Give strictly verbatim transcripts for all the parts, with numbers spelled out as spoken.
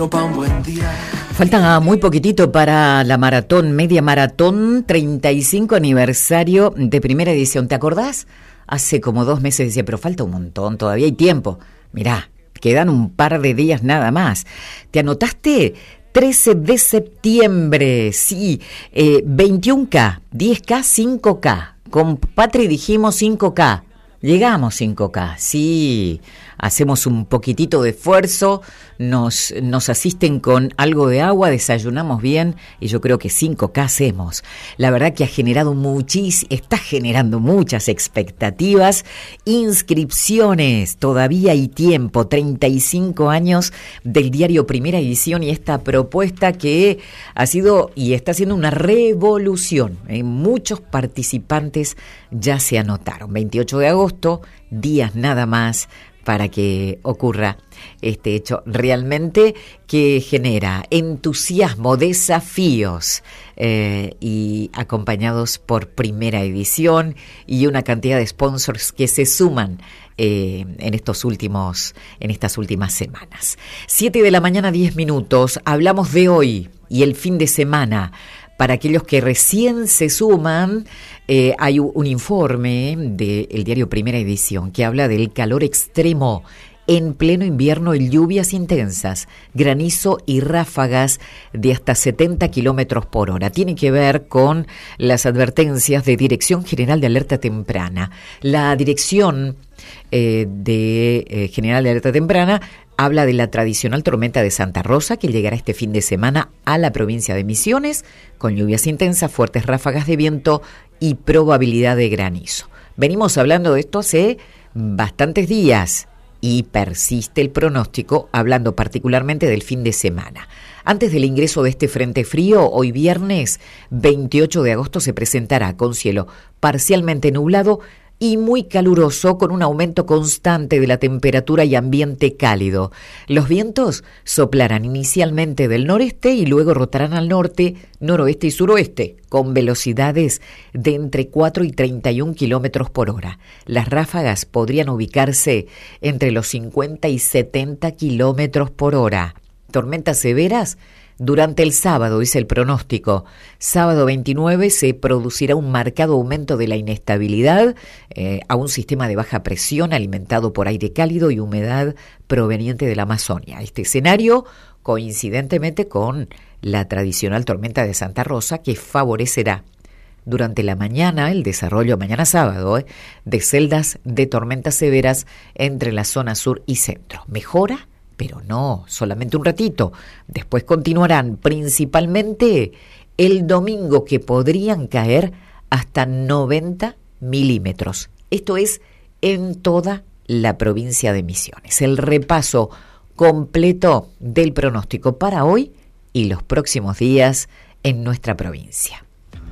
Falta muy poquitito para la maratón, media maratón, treinta y cinco aniversario de primera edición. ¿Te acordás? Hace como dos meses decía, pero falta un montón, todavía hay tiempo. Mirá, quedan un par de días nada más. ¿Te anotaste? trece de septiembre, sí, eh, veintiuno K, diez K, cinco K. Con Patri dijimos cinco K. Llegamos cinco K, sí, hacemos un poquitito de esfuerzo, nos, nos asisten con algo de agua, desayunamos bien y yo creo que cinco K hacemos. La verdad que ha generado muchis, está generando muchas expectativas, inscripciones, todavía hay tiempo, treinta y cinco años del diario Primera Edición y esta propuesta que ha sido y está siendo una revolución. ¿eh? Muchos participantes ya se anotaron, veintiocho de agosto, días nada más para que ocurra este hecho realmente que genera entusiasmo, desafíos eh, y acompañados por Primera Edición y una cantidad de sponsors que se suman eh, en estos últimos, en estas últimas semanas. Siete de la mañana, diez minutos. Hablamos de hoy y el fin de semana. Para aquellos que recién se suman, eh, hay un informe del diario Primera Edición que habla del calor extremo en pleno invierno y lluvias intensas, granizo y ráfagas de hasta setenta kilómetros por hora. Tiene que ver con las advertencias de Dirección General de Alerta Temprana. La Dirección eh, de eh, General de Alerta Temprana habla de la tradicional tormenta de Santa Rosa que llegará este fin de semana a la provincia de Misiones con lluvias intensas, fuertes ráfagas de viento y probabilidad de granizo. Venimos hablando de esto hace bastantes días y persiste el pronóstico, hablando particularmente del fin de semana. Antes del ingreso de este frente frío, hoy viernes veintiocho de agosto se presentará con cielo parcialmente nublado y muy caluroso, con un aumento constante de la temperatura y ambiente cálido. Los vientos soplarán inicialmente del noreste y luego rotarán al norte, noroeste y suroeste, con velocidades de entre cuatro y treinta y un kilómetros por hora. Las ráfagas podrían ubicarse entre los cincuenta y setenta kilómetros por hora. Tormentas severas durante el sábado, dice el pronóstico. Sábado veintinueve se producirá un marcado aumento de la inestabilidad eh, a un sistema de baja presión alimentado por aire cálido y humedad proveniente de la Amazonia. Este escenario, coincidentemente con la tradicional tormenta de Santa Rosa, que favorecerá durante la mañana el desarrollo, mañana sábado, eh, de celdas de tormentas severas entre la zona sur y centro. ¿Mejora? Pero no, solamente un ratito. Después continuarán principalmente el domingo, que podrían caer hasta noventa milímetros. Esto es en toda la provincia de Misiones. El repaso completo del pronóstico para hoy y los próximos días en nuestra provincia.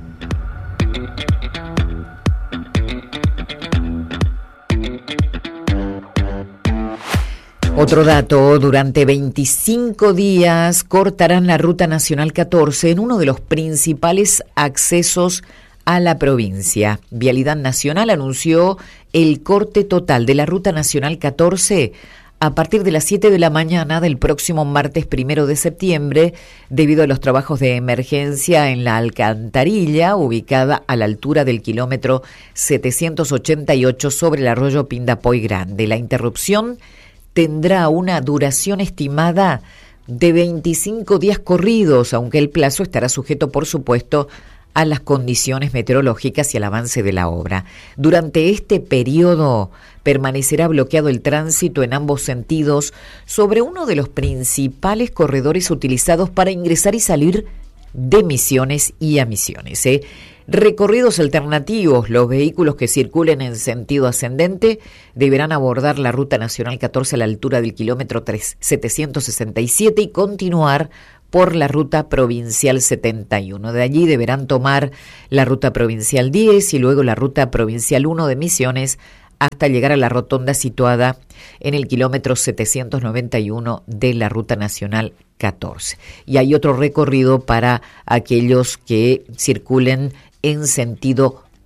Otro dato, durante veinticinco días cortarán la Ruta Nacional catorce en uno de los principales accesos a la provincia. Vialidad Nacional anunció el corte total de la Ruta Nacional catorce a partir de las siete de la mañana del próximo martes primero de septiembre, debido a los trabajos de emergencia en la alcantarilla ubicada a la altura del kilómetro setecientos ochenta y ocho sobre el arroyo Pindapoy Grande. La interrupción tendrá una duración estimada de veinticinco días corridos, aunque el plazo estará sujeto, por supuesto, a las condiciones meteorológicas y al avance de la obra. Durante este periodo permanecerá bloqueado el tránsito en ambos sentidos sobre uno de los principales corredores utilizados para ingresar y salir de Misiones y a Misiones. ¿eh? Recorridos alternativos. Los vehículos que circulen en sentido ascendente deberán abordar la Ruta Nacional catorce a la altura del kilómetro setecientos sesenta y siete y continuar por la Ruta Provincial setenta y uno. De allí deberán tomar la Ruta Provincial diez y luego la Ruta Provincial uno de Misiones hasta llegar a la rotonda situada en el kilómetro setecientos noventa y uno de la Ruta Nacional catorce. Y hay otro recorrido para aquellos que circulen en sentido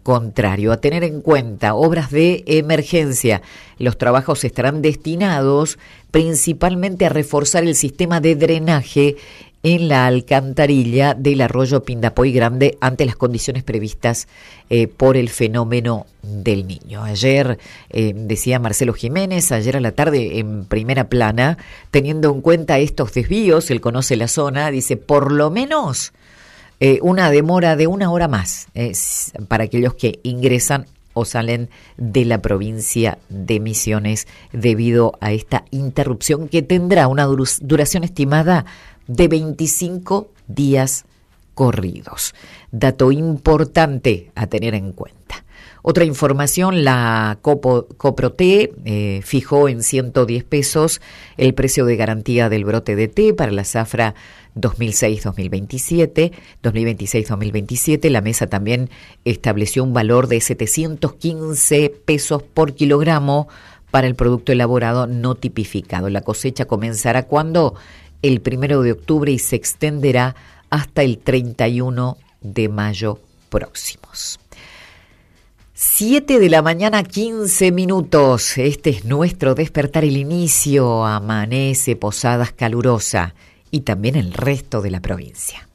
contrario. A tener en cuenta, obras de emergencia. Los trabajos estarán destinados principalmente a reforzar el sistema de drenaje en la alcantarilla del arroyo Pindapoy Grande ante las condiciones previstas eh, por el fenómeno del Niño. Ayer, eh, decía Marcelo Jiménez, ayer a la tarde en Primera Plana, teniendo en cuenta estos desvíos, él conoce la zona, dice, por lo menos eh, una demora de una hora más eh, para aquellos que ingresan o salen de la provincia de Misiones debido a esta interrupción que tendrá una duración estimada de veinticinco días corridos. Dato importante a tener en cuenta. Otra información, la Copo, Coproté eh, fijó en ciento diez pesos el precio de garantía del brote de té para la zafra dos mil seis dos mil veintisiete. dos mil veintiséis dos mil veintisiete. La mesa también estableció un valor de setecientos quince pesos por kilogramo para el producto elaborado no tipificado. La cosecha comenzará cuando el primero de octubre y se extenderá hasta el treinta y uno de mayo próximos. Siete de la mañana, quince minutos. Este es nuestro despertar, el inicio. Amanece Posadas calurosa y también el resto de la provincia.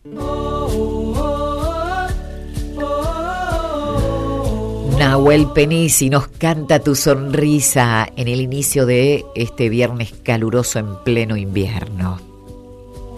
Nahuel Penisi nos canta Tu sonrisa en el inicio de este viernes caluroso en pleno invierno.